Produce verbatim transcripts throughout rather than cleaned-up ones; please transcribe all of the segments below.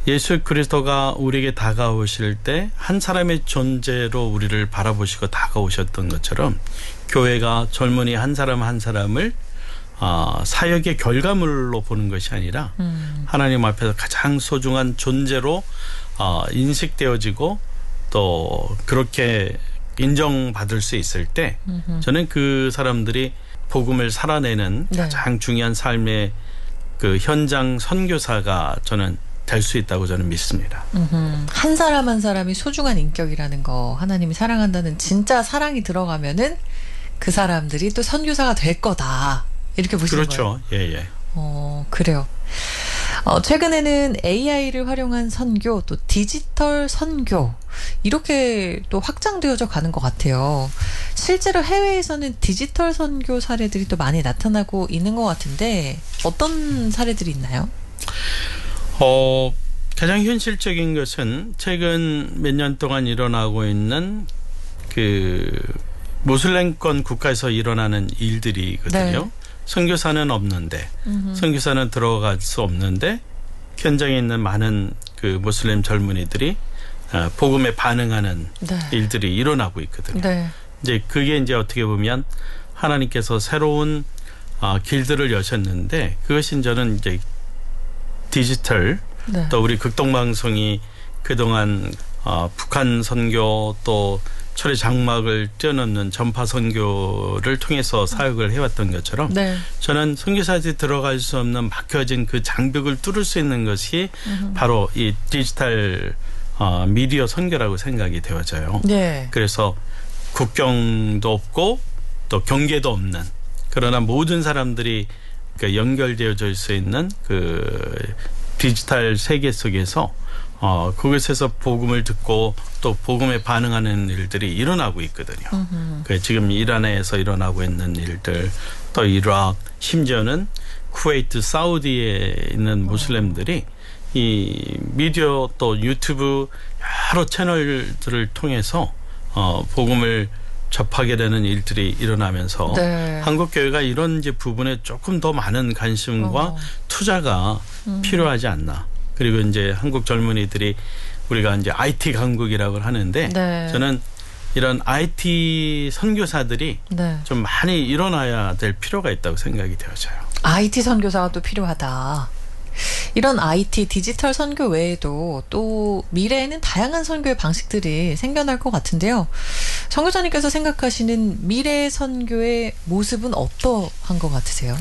예수 그리스도가 우리에게 다가오실 때 한 사람의 존재로 우리를 바라보시고 다가오셨던 것처럼 교회가 젊은이 한 사람 한 사람을 어, 사역의 결과물로 보는 것이 아니라 음. 하나님 앞에서 가장 소중한 존재로 어, 인식되어지고 또 그렇게 인정받을 수 있을 때 음흠. 저는 그 사람들이 복음을 살아내는 네. 가장 중요한 삶의 그 현장 선교사가 저는 될 수 있다고 저는 믿습니다. 음흠. 한 사람 한 사람이 소중한 인격이라는 거, 하나님이 사랑한다는 진짜 사랑이 들어가면은 그 사람들이 또 선교사가 될 거다. 이렇게 보시는 그렇죠. 거예요. 그렇죠. 예, 예. 어, 그래요. 어, 최근에는 에이아이를 활용한 선교, 또 디지털 선교, 이렇게 또 확장되어져 가는 것 같아요. 실제로 해외에서는 디지털 선교 사례들이 또 많이 나타나고 있는 것 같은데 어떤 사례들이 있나요? 어, 가장 현실적인 것은 최근 몇 년 동안 일어나고 있는 그 모슬렘권 국가에서 일어나는 일들이거든요. 네. 선교사는 없는데, 음흠. 선교사는 들어갈 수 없는데 현장에 있는 많은 그 모슬렘 젊은이들이 복음에 반응하는 네. 일들이 일어나고 있거든요. 네. 이제 그게 이제 어떻게 보면 하나님께서 새로운 길들을 여셨는데 그것이 저는 이제 디지털 네. 또 우리 극동방송이 그동안 어, 북한 선교 또 철의 장막을 뛰어넘는 전파 선교를 통해서 사역을 해왔던 것처럼 네. 저는 선교사들이 들어갈 수 없는 막혀진 그 장벽을 뚫을 수 있는 것이 음흠. 바로 이 디지털 어, 미디어 선교라고 생각이 되어져요. 네. 그래서 국경도 없고 또 경계도 없는 그러나 모든 사람들이 그 연결되어져 있을 수 있는 그 디지털 세계 속에서 어, 그곳에서 복음을 듣고 또 복음에 반응하는 일들이 일어나고 있거든요. 그 지금 이란에서 일어나고 있는 일들, 또 이라크, 심지어는 쿠웨이트, 사우디에 있는 무슬림들이 이 미디어 또 유튜브 여러 채널들을 통해서 어, 복음을 접하게 되는 일들이 일어나면서 네. 한국 교회가 이런 이제 부분에 조금 더 많은 관심과 어. 투자가 음. 필요하지 않나. 그리고 이제 한국 젊은이들이 우리가 이제 아이티 강국이라고 하는데 네. 저는 이런 아이티 선교사들이 네. 좀 많이 일어나야 될 필요가 있다고 생각이 되어져요. 아이티 선교사가 또 필요하다. 이런 아이티 디지털 선교 외에도 또 미래에는 다양한 선교의 방식들이 생겨날 것 같은데요. 선교사님께서 생각하시는 미래 선교의 모습은 어떠한 것 같으세요?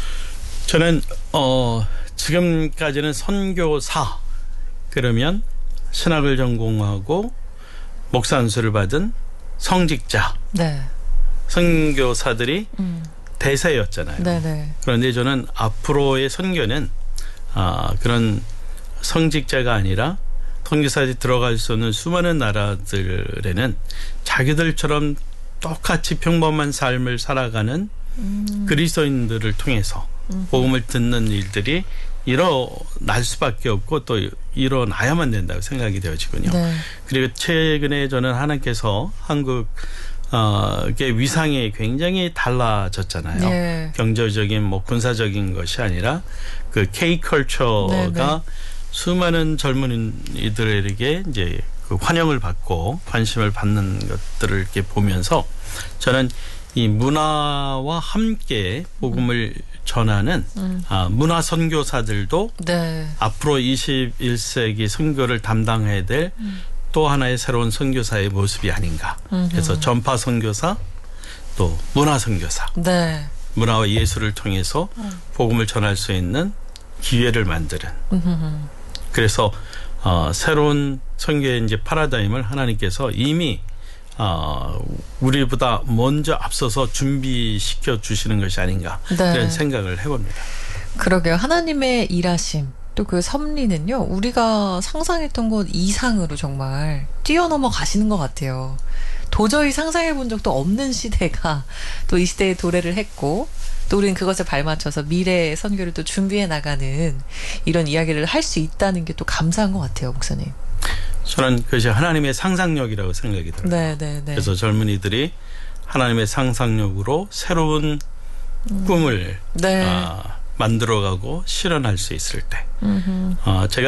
저는 어, 지금까지는 선교사 그러면 신학을 전공하고 목사 안수를 받은 성직자 네. 선교사들이 음. 대세였잖아요. 네네. 그런데 저는 앞으로의 선교는 아, 그런 성직자가 아니라 선교사들이 들어갈 수 없는 수많은 나라들에는 자기들처럼 똑같이 평범한 삶을 살아가는 음. 그리스도인들을 통해서 음. 복음을 듣는 일들이 일어날 수밖에 없고 또 일어나야만 된다고 생각이 되어지군요. 네. 그리고 최근에 저는 하나님께서 한국 어, 위상이 굉장히 달라졌잖아요. 네. 경제적인 뭐 군사적인 것이 아니라 그 K컬처가 네, 네. 수많은 젊은이들에게 이제 그 환영을 받고 관심을 받는 것들을 이렇게 보면서 저는 이 문화와 함께 복음을 음. 전하는 음. 아, 문화 선교사들도 네. 앞으로 이십일 세기 선교를 담당해야 될 또 음. 하나의 새로운 선교사의 모습이 아닌가. 음흠. 그래서 전파 선교사 또 문화 선교사 네. 문화와 예술을 통해서 음. 복음을 전할 수 있는 기회를 만드는 음흠. 그래서 어, 새로운 선교의 이제 파라다임을 하나님께서 이미 어, 우리보다 먼저 앞서서 준비시켜 주시는 것이 아닌가 네. 그런 생각을 해봅니다. 그러게요. 하나님의 일하심 또 그 섭리는요. 우리가 상상했던 것 이상으로 정말 뛰어넘어 가시는 것 같아요. 도저히 상상해 본 적도 없는 시대가 또 이 시대에 도래를 했고 또 우리는 그것에 발맞춰서 미래의 선교를 또 준비해 나가는 이런 이야기를 할 수 있다는 게 또 감사한 것 같아요. 목사님. 저는 그것이 하나님의 상상력이라고 생각이 들어요. 네, 네, 네. 그래서 젊은이들이 하나님의 상상력으로 새로운 음. 꿈을 네. 어, 만들어가고 실현할 수 있을 때 어, 제가